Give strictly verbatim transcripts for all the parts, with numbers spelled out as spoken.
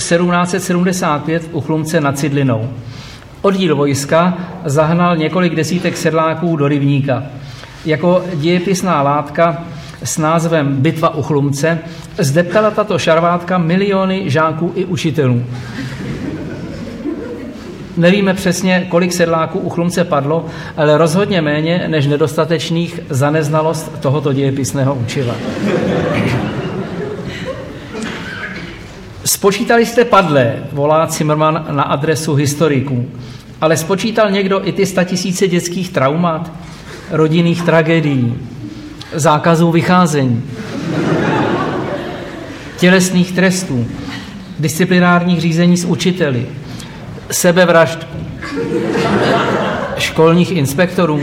sedmnáct set sedmdesát pět u Chlumce nad Cidlinou. Oddíl vojska zahnal několik desítek sedláků do rybníka. Jako dějepisná látka s názvem Bitva u Chlumce zdeptala tato šarvátka miliony žáků i učitelů. Nevíme přesně, kolik sedláků u Chlumce padlo, ale rozhodně méně než nedostatečných za neznalost tohoto dějepisného učiva. Spočítali jste padlé, volá Zimmermann na adresu historiků, ale spočítal někdo i ty statisíce dětských traumat, rodinných tragédií, zákazů vycházení, tělesných trestů, disciplinárních řízení s učiteli, sebevražd školních inspektorů?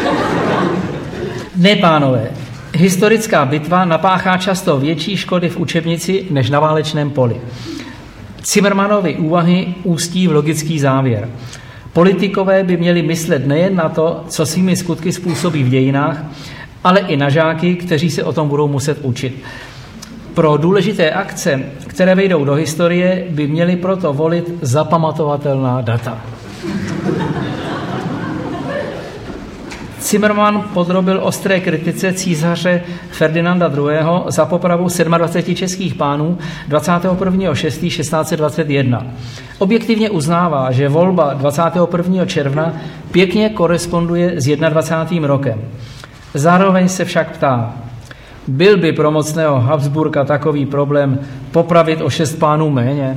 Ne, pánové, historická bitva napáchá často větší škody v učebnici než na válečném poli. Zimmermannovy úvahy ústí v logický závěr. Politikové by měli myslet nejen na to, co svými skutky způsobí v dějinách, ale i na žáky, kteří se o tom budou muset učit. Pro důležité akce, které vejdou do historie, by měli proto volit zapamatovatelná data. Zimmermann podrobil ostré kritice císaře Ferdinanda druhého. za popravu dvaceti sedmi českých pánů dvacátého prvního šestého šestnáct set dvacet jedna. Objektivně uznává, že volba dvacátého prvního června pěkně koresponduje s dvacátým prvním rokem. Zároveň se však ptá, byl by pro mocného Habsburka takový problém popravit o šest pánů méně?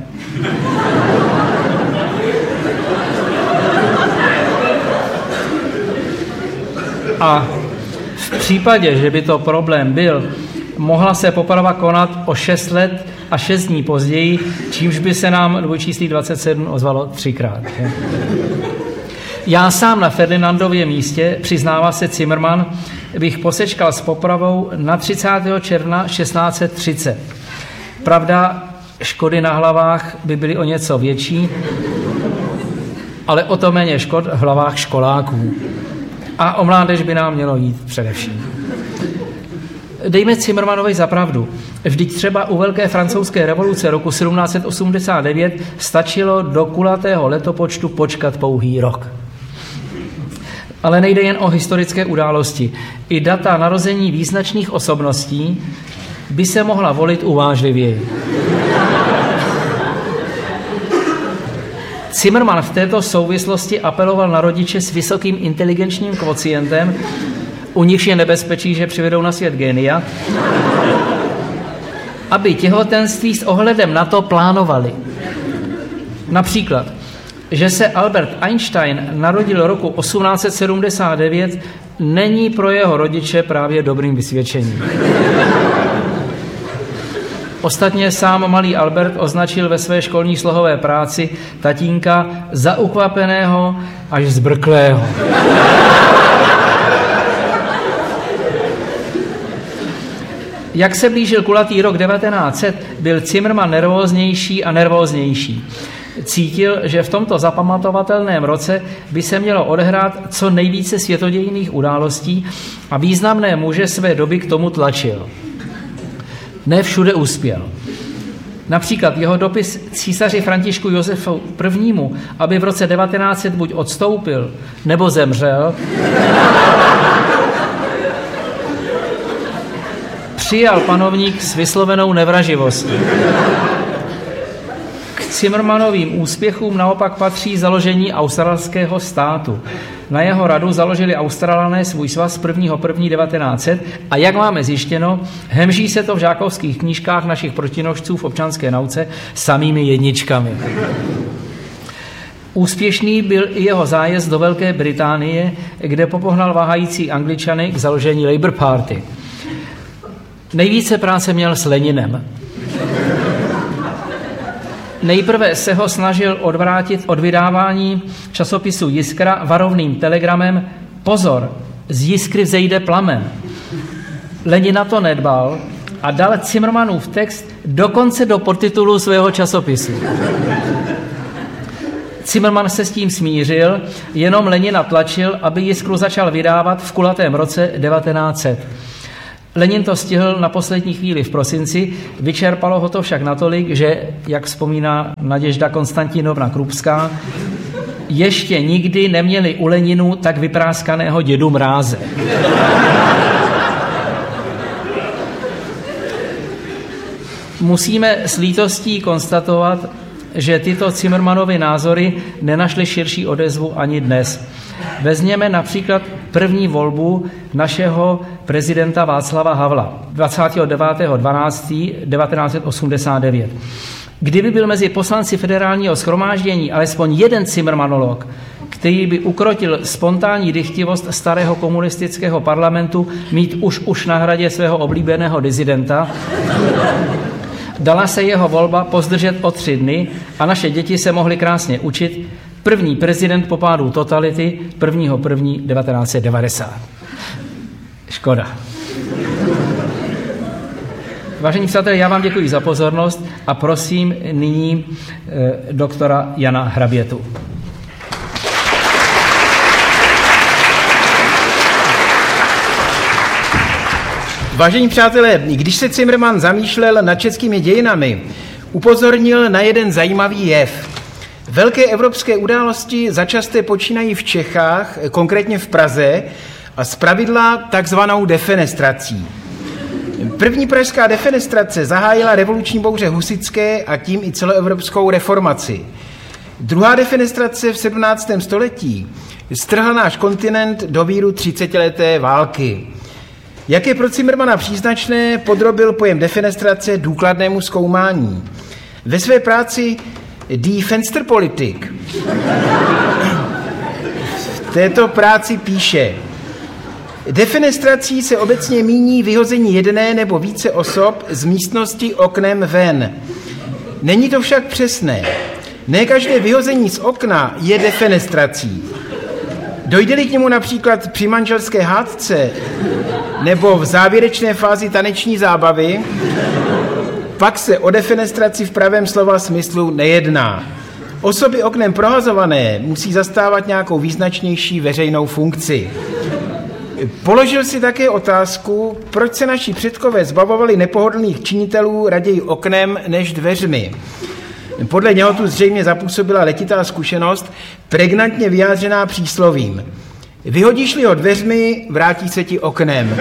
A v případě, že by to problém byl, mohla se poprava konat o šest let a šest dní později, čímž by se nám dvojčíslí dvacet sedm ozvalo třikrát. Je? Já sám na Ferdinandově místě, přiznává se Zimmermann, bych posečkal s popravou na třicátého června šestnáct set třicet. Pravda, škody na hlavách by byly o něco větší, ale o to méně škod v hlavách školáků. A o mládež by nám mělo jít především. Dejme Zimmermannovi za pravdu. Vždyť třeba u Velké francouzské revoluce roku sedmnáct set osmdesát devět stačilo do kulatého letopočtu počkat pouhý rok. Ale nejde jen o historické události. I data narození význačných osobností by se mohla volit uvážlivěji. Zimmermann v této souvislosti apeloval na rodiče s vysokým inteligenčním kvocientem, u nichž je nebezpečí, že přivedou na svět génia, aby těhotenství s ohledem na to plánovali. Například, že se Albert Einstein narodil roku osmnáct set sedmdesát devět, není pro jeho rodiče právě dobrým vysvědčením. Ostatně sám malý Albert označil ve své školní slohové práci tatínka za ukvapeného až zbrklého. Jak se blížil kulatý rok devatenáct set, byl Zimmermann nervóznější a nervóznější. Cítil, že v tomto zapamatovatelném roce by se mělo odehrát co nejvíce světodějných událostí a významné muže své doby k tomu tlačil. Ne všude uspěl. Například jeho dopis císaři Františku Josefu prvnímu, aby v roce devatenáct set buď odstoupil, nebo zemřel, přijal panovník s vyslovenou nevraživostí. K Zimmermannovým úspěchům naopak patří založení australského státu. Na jeho radu založili Australané svůj svaz prvního prvního devatenáct set a jak máme zjištěno, hemží se to v žákovských knížkách našich protinožců v občanské nauce samými jedničkami. Úspěšný byl i jeho zájezd do Velké Británie, kde popohnal váhající Angličany k založení Labour Party. Nejvíce práce měl s Leninem. Nejprve se ho snažil odvrátit od vydávání časopisu Jiskra varovným telegramem: pozor, z Jiskry vzejde plamen. Lenin na to nedbal a dal Zimmermannův text dokonce do podtitulu svého časopisu. Zimmermann se s tím smířil, jenom Lenina tlačil, aby Jiskru začal vydávat v kulatém roce devatenáct set. Lenin to stihl na poslední chvíli v prosinci, vyčerpalo ho to však natolik, že, jak vzpomíná Naděžda Konstantinovna Krupská, ještě nikdy neměli u Leninu tak vypráskaného dědu Mráze. Musíme s lítostí konstatovat, že tyto Zimmermannovy názory nenašly širší odezvu ani dnes. Vezměme například první volbu našeho prezidenta Václava Havla dvacátého devátého prosince devatenáct set osmdesát devět. Kdyby byl mezi poslanci federálního shromáždění alespoň jeden Zimmermanolog, který by ukrotil spontánní dychtivost starého komunistického parlamentu mít už už na hradě svého oblíbeného dizidenta, dala se jeho volba pozdržet o tři dny a naše děti se mohly krásně učit. První prezident po pádu totality prvního prvního devatenáct set devadesát. Škoda. Vážení přátelé, já vám děkuji za pozornost a prosím nyní eh, doktora Jana Hrabětu. Vážení přátelé, když se Zimmermann zamýšlel nad českými dějinami, upozornil na jeden zajímavý jev. Velké evropské události začasté počínají v Čechách, konkrétně v Praze, a zpravidla takzvanou defenestrací. První pražská defenestrace zahájila revoluční bouře husitské a tím i celoevropskou reformaci. Druhá defenestrace v sedmnáctém století strhla náš kontinent do víru třicetileté války. Jak je pro Zimmermanna příznačné, podrobil pojem defenestrace důkladnému zkoumání. Ve své práci Die Fensterpolitik v této práci píše: defenestrací se obecně míní vyhození jedné nebo více osob z místnosti oknem ven. Není to však přesné. Ne každé vyhození z okna je defenestrací. Dojde-li k němu například při manželské hádce nebo v závěrečné fázi taneční zábavy, pak se o defenestraci v pravém slova smyslu nejedná. Osoby oknem prohazované musí zastávat nějakou význačnější veřejnou funkci. Položil si také otázku, proč se naši předkové zbavovali nepohodlných činitelů raději oknem než dveřmi. Podle něho tu zřejmě zapůsobila letitá zkušenost, pregnantně vyjádřená příslovím: vyhodíš-li ho dveřmi, vrátí se ti oknem.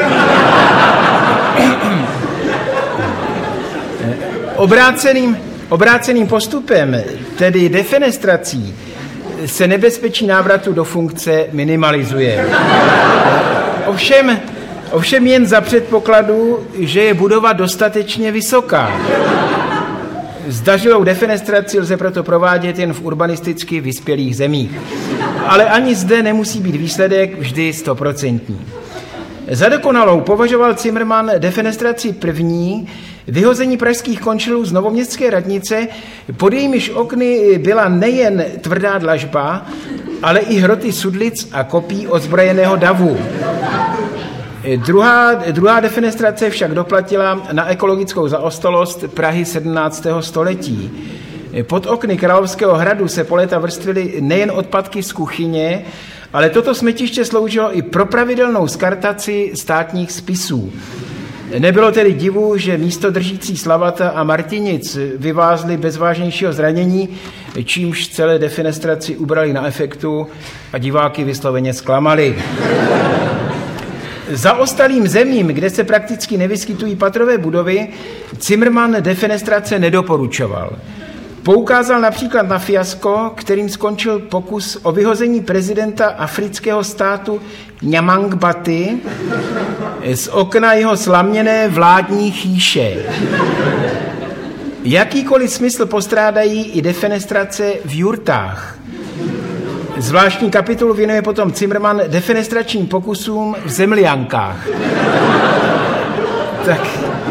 Obráceným, obráceným postupem, tedy defenestrací, se nebezpečí návratu do funkce minimalizuje. Ovšem, ovšem jen za předpokladu, že je budova dostatečně vysoká. Zdařilou defenestraci lze proto provádět jen v urbanisticky vyspělých zemích. Ale ani zde nemusí být výsledek vždy stoprocentní. Za dokonalou považoval Zimmermann defenestraci první, vyhození pražských končelů z novoměstské radnice, pod jejímiž okny byla nejen tvrdá dlažba, ale i hroty sudlic a kopí ozbrojeného davu. Druhá, druhá defenestrace však doplatila na ekologickou zaostalost Prahy sedmnáctého století. Pod okny Královského hradu se po léta vrstvily nejen odpadky z kuchyně, ale toto smetiště sloužilo i pro pravidelnou skartaci státních spisů. Nebylo tedy divu, že místo držící Slavata a Martinic vyvázli bez vážnějšího zranění, čímž celé defenestraci ubrali na efektu a diváky vysloveně zklamali. Zaostalým zemím, kde se prakticky nevyskytují patrové budovy, Zimmermann defenestrace nedoporučoval. Poukázal například na fiasko, kterým skončil pokus o vyhození prezidenta afrického státu Nyamangbaty z okna jeho slaměné vládní chýše. Jakýkoliv smysl postrádají i defenestrace v jurtách. Zvláštní kapitolu věnuje potom Zimmermann defenestračním pokusům v zemljankách. Tak,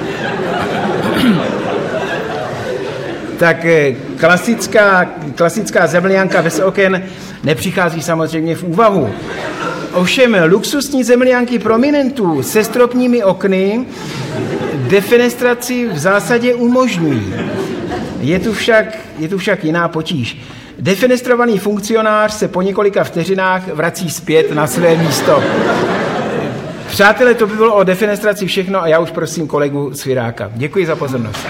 tak klasická, klasická zemljanka bez oken nepřichází samozřejmě v úvahu. Ovšem luxusní zemljanky prominentů se stropními okny defenestraci v zásadě umožňují. Je tu však, je tu však jiná potíž. Defenestrovaný funkcionář se po několika vteřinách vrací zpět na své místo. Přátelé, to by bylo o defenestraci všechno a já už prosím kolegu Sviráka. Děkuji za pozornost.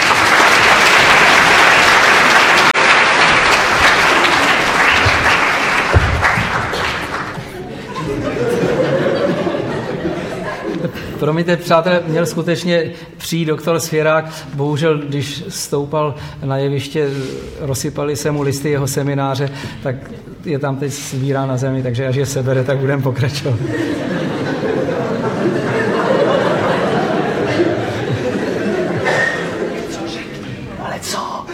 Promiňte, přátelé, měl skutečně přijít doktor Svěrák, bohužel, když stoupal na jeviště, rozsypali se mu listy jeho semináře, tak je tam teď sbírá na zemi, takže až je sebere, tak budeme pokračovat. Ale co?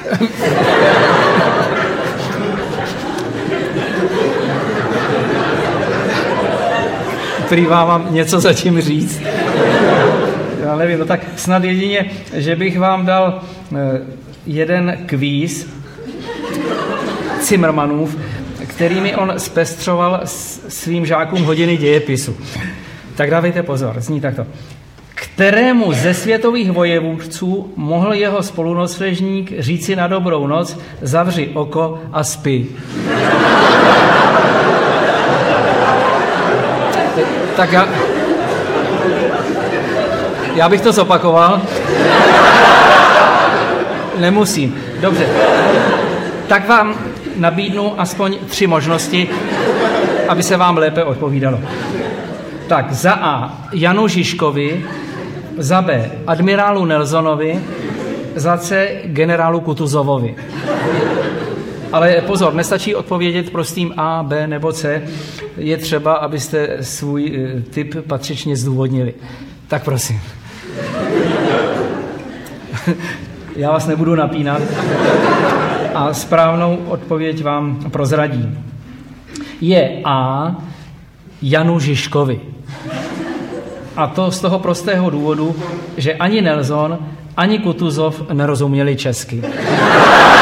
Prý vám mám něco zatím říct. Já nevím, no tak snad jedině, že bych vám dal jeden kvíz Cimrmanův, kterými on zpestřoval svým žákům hodiny dějepisu. Tak dávejte pozor, zní takto. Kterému ze světových vojevůdců mohl jeho spolunosležník říci na dobrou noc, zavři oko a spí? Tak já, já bych to zopakoval. Nemusím. Dobře. Tak vám nabídnu aspoň tři možnosti, aby se vám lépe odpovídalo. Tak za A Janu Žižkovi, za B admirálu Nelsonovi, za C generálu Kutuzovovi. Ale pozor, nestačí odpovědět prostým A, B nebo C. Je třeba, abyste svůj tip patřičně zdůvodnili. Tak prosím. Já vás nebudu napínat a správnou odpověď vám prozradím. Je A Janu Žižkovi. A to z toho prostého důvodu, že ani Nelson, ani Kutuzov nerozuměli česky.